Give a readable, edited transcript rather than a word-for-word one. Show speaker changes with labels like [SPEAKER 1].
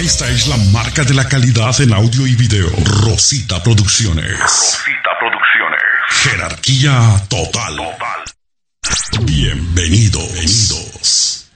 [SPEAKER 1] Esta es la marca de la calidad en audio y video. Rosita Producciones. Jerarquía total. Bienvenidos.